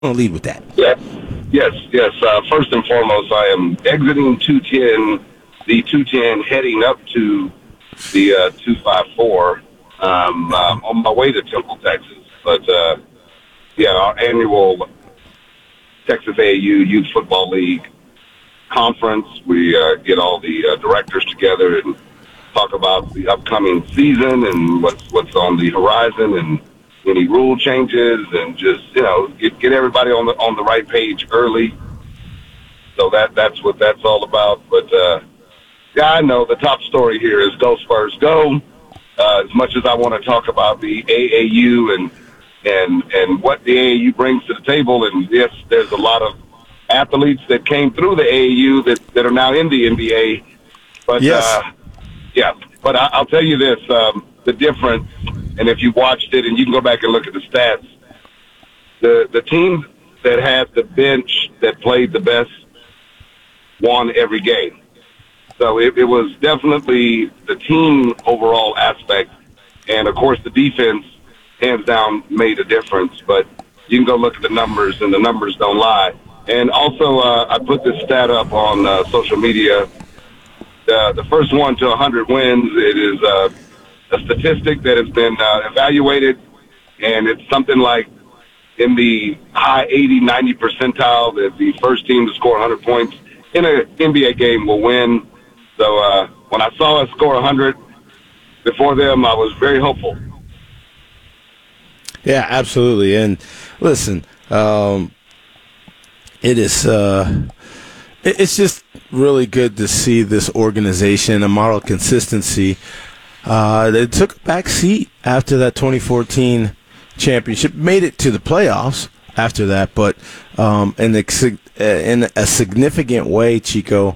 to lead with that. Yes. First and foremost, I am exiting 210, the 210 heading up to the 254 on my way to Temple, Texas. But, our annual Texas AAU Youth Football League conference, we get all the directors together and talk about the upcoming season and what's on the horizon and any rule changes, and just get everybody on the right page early. So that's what that's all about. But I know the top story here is Go Spurs Go. As much as I want to talk about the AAU and what the AAU brings to the table, and yes, there's a lot of athletes that came through the AAU that are now in the NBA. But yes. But I'll tell you this, the difference. And if you watched it, and you can go back and look at the stats, the team that had the bench that played the best won every game. So it was definitely the team overall aspect. And, of course, the defense, hands down, made a difference. But you can go look at the numbers, and the numbers don't lie. And also, I put this stat up on social media. The first one to 100 wins, it is a statistic that has been evaluated, and it's something like in the high 80, 90 percentile that the first team to score 100 points in an NBA game will win. So when I saw us score 100 before them, I was very hopeful. Yeah, absolutely. And listen, it is it's just really good to see this organization, a model of consistency. They took a back seat after that 2014 championship, made it to the playoffs after that, but in a significant way, Chico,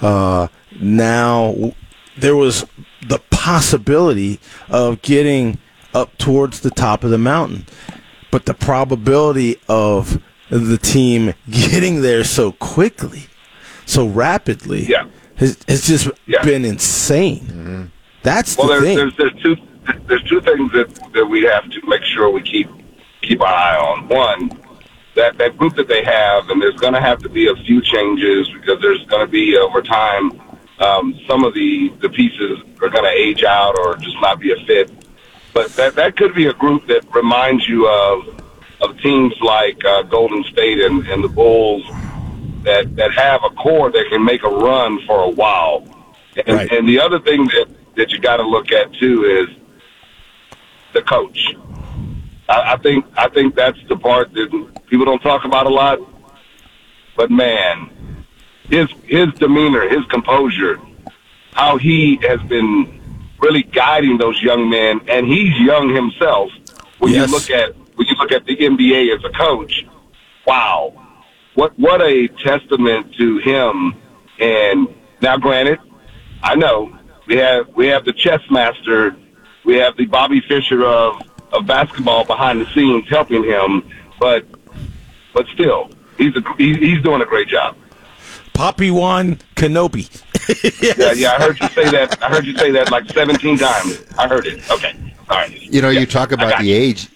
now there was the possibility of getting up towards the top of the mountain, but the probability of the team getting there so quickly, so rapidly, has just been insane. Mm-hmm. That's the thing. There's two things that we have to make sure we keep our eye on. One, that group that they have, and there's going to have to be a few changes because there's going to be over time some of the pieces are going to age out or just not be a fit. But that could be a group that reminds you of teams like Golden State and the Bulls that have a core that can make a run for a while. And the other thing that you got to look at too is the coach. I think that's the part that people don't talk about a lot. But man, his demeanor, his composure, how he has been really guiding those young men, and he's young himself. When you look at the NBA as a coach, wow, what a testament to him. And now, granted, I know we have the chess master, we have the Bobby Fischer of basketball behind the scenes helping him, but still, he's doing a great job. Papi-Wan Kenobi. Yes. Yeah, I heard you say that like 17 times. I heard it. Okay. All right. You talk about the age,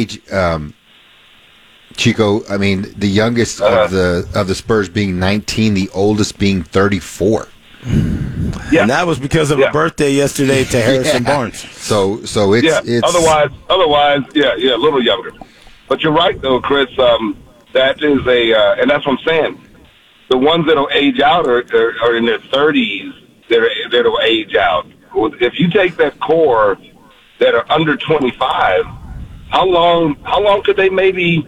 Chico, I mean, the youngest of the Spurs being 19, the oldest being 34. Yeah. And that was because of a birthday yesterday to Harrison Barnes. So it's otherwise, a little younger. But you're right though, Chris. That is and that's what I'm saying. The ones that'll age out are in their 30s. That'll age out. If you take that core that are under 25, how long could they maybe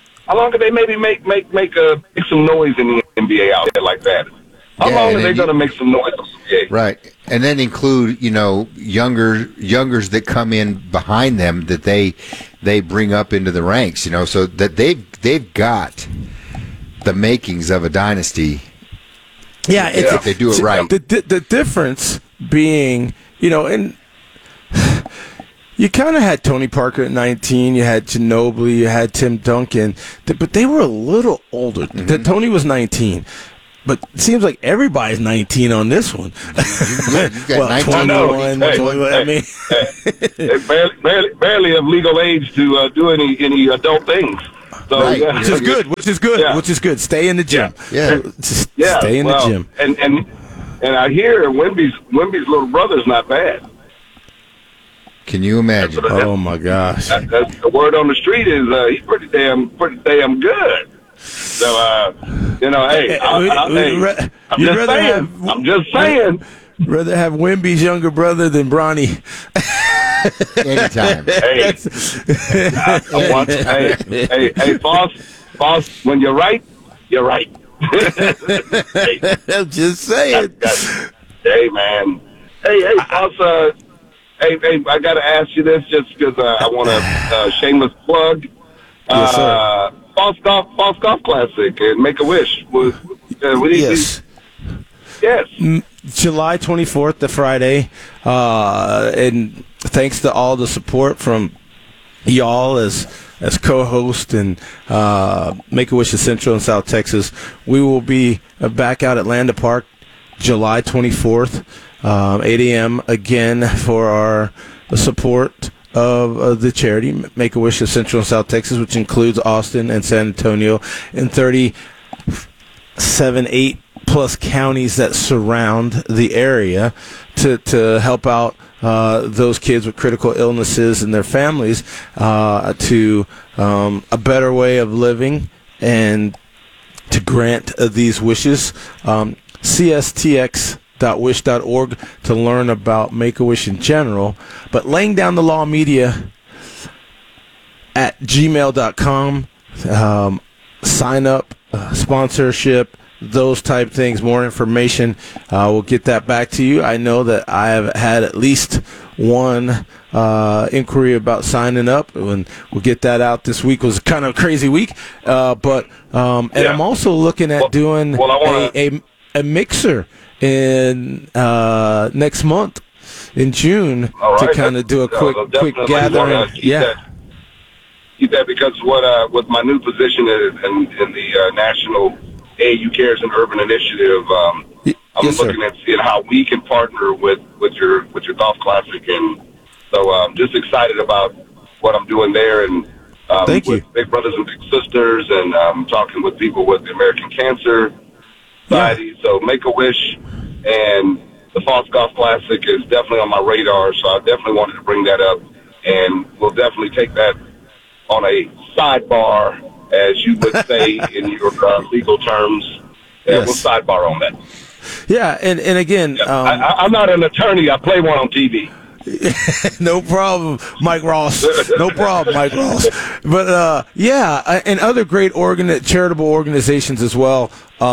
make some noise in the NBA out there like that? How long are they going to make some noise in the NBA? Right, and then include youngers that come in behind them that they bring up into the ranks. So that they've got the makings of a dynasty. Yeah, if they do it right. The difference being, and you kind of had Tony Parker at 19, you had Ginobili, you had Tim Duncan, but they were a little older. Mm-hmm. Tony was 19. But it seems like everybody's 19 on this one. You've got 21. I mean, barely of legal age to do any adult things. So, Right. yeah. Which is good. Yeah. Which is good. Stay in the gym. Yeah. Just Yeah, stay in the gym. And I hear Wimby's little brother's not bad. Can you imagine? Oh my gosh. That's the word on the street is he's pretty damn good. So hey, I'm just saying. Rather have Wimby's younger brother than Bronny. Anytime. Hey, boss, when you're right, you're right. I'm just saying. Hey, man. Hey, boss. Hey, I got to ask you this just because I want a shameless plug. Yes, sir. False Golf Classic and Make-A-Wish. Yes. Yes. July 24th, the Friday. And thanks to all the support from y'all as co-host and Make-A-Wish of Central and South Texas. We will be back out at Landa Park July 24th, 8 a.m. again for our support of the charity Make-A-Wish of Central and South Texas, which includes Austin and San Antonio and 8 plus counties that surround the area to help out those kids with critical illnesses and their families to a better way of living and to grant these wishes. CSTX.wish.org to learn about Make-A-Wish in general, but laying down the law media at gmail.com, sign up, sponsorship, those type things, more information. We'll get that back to you. I know that I have had at least one inquiry about signing up, and we'll get that out this week. It was kind of a crazy week, but I'm also looking at doing a mixer in next month in June to kind of do a quick gathering. Keep that because with my new position in the National AU Cares and Urban Initiative, I'm looking at seeing how we can partner with your golf classic, and so I'm just excited about what I'm doing there, and Thank you. with Big Brothers and Big Sisters, and talking with people with the American Cancer Society. So Make-A-Wish and the False Golf Classic is definitely on my radar, so I definitely wanted to bring that up, and we'll definitely take that on a sidebar, as you would say in your legal terms. We'll sidebar on that. Yeah, and again, I'm not an attorney. I play one on TV. No problem, Mike Ross. No problem, Mike Ross. But and other great charitable organizations as well.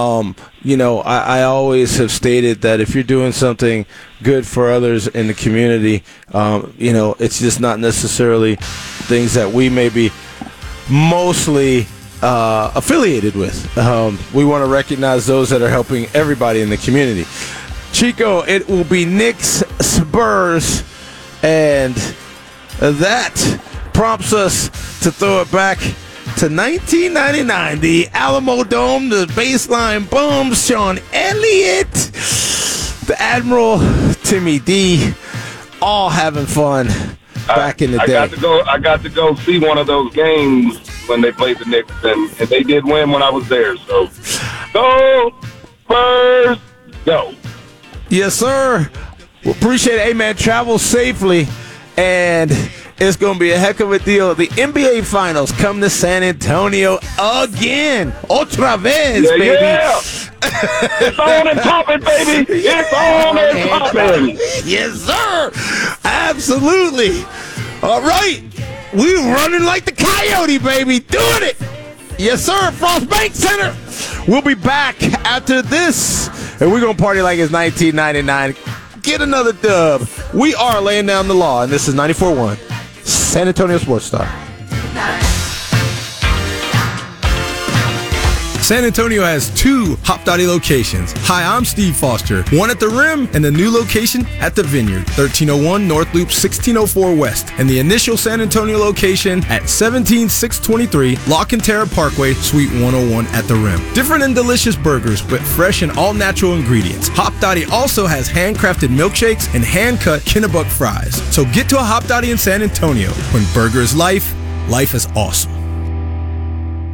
I always have stated that if you're doing something good for others in the community, it's just not necessarily things that we may be mostly affiliated with. We want to recognize those that are helping everybody in the community. Chico, it will be Knicks Spurs, and that prompts us to throw it back to 1999. The Alamo Dome, the baseline booms, Sean Elliott, the Admiral, Timmy D, all having fun back in the day. I got to go see one of those games when they played the Knicks, and they did win when I was there. So, go Spurs, go! Yes, sir. We appreciate it. Hey, man, travel safely, and it's going to be a heck of a deal. The NBA Finals come to San Antonio again. Otra vez, baby. Yeah. It's on and popping, baby. It's on and popping. Yes, sir. Absolutely. All right. We're running like the coyote, baby. Doing it. Yes, sir. Frost Bank Center. We'll be back after this, and we're going to party like it's 1999. Get another dub. We are laying down the law, and this is 94.1 San Antonio Sports Star. San Antonio has 2 Hop Dottie locations. Hi, I'm Steve Foster. One at the Rim and the new location at the Vineyard, 1301 North Loop, 1604 West. And the initial San Antonio location at 17623 La Cantera Parkway, Suite 101 at the Rim. Different and delicious burgers with fresh and all-natural ingredients. Hop Dottie also has handcrafted milkshakes and hand-cut Kennebuck fries. So get to a Hop Dottie in San Antonio. When burger is life, life is awesome.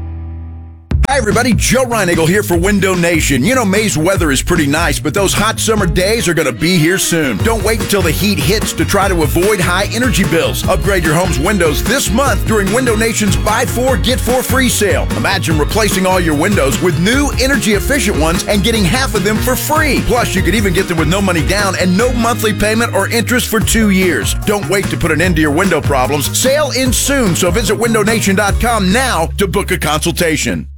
Hi, everybody. Joe Reinagle here for Window Nation. You know, May's weather is pretty nice, but those hot summer days are going to be here soon. Don't wait until the heat hits to try to avoid high energy bills. Upgrade your home's windows this month during Window Nation's Buy 4, Get 4 free sale. Imagine replacing all your windows with new energy-efficient ones and getting half of them for free. Plus, you could even get them with no money down and no monthly payment or interest for 2 years. Don't wait to put an end to your window problems. Sale ends soon, so visit windownation.com now to book a consultation.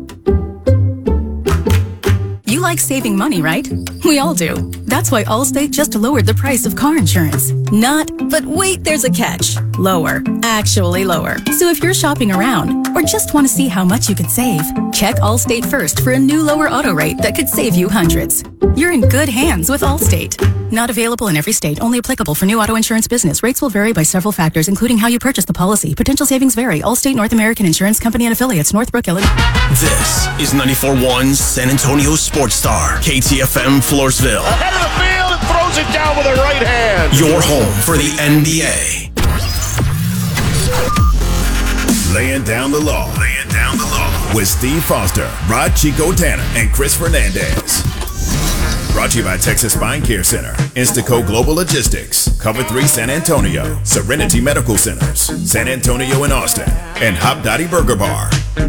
You like saving money, right? We all do. That's why Allstate just lowered the price of car insurance. Not, but wait, there's a catch. Lower. Actually lower. So if you're shopping around or just want to see how much you could save, check Allstate first for a new lower auto rate that could save you hundreds. You're in good hands with Allstate. Not available in every state. Only applicable for new auto insurance business. Rates will vary by several factors, including how you purchase the policy. Potential savings vary. Allstate North American Insurance Company and Affiliates, Northbrook, Illinois. This is 94.1 San Antonio Sports Star, KTFM Floresville. Ahead of the field and throws it down with a right hand. Your home for the NBA. Laying down the law. With Steve Foster, Rod Chico Tanner, and Chris Fernandez. Brought to you by Texas Spine Care Center, Instaco Global Logistics, Cover 3 San Antonio, Serenity Medical Centers, San Antonio and Austin, and Hop Dottie Burger Bar.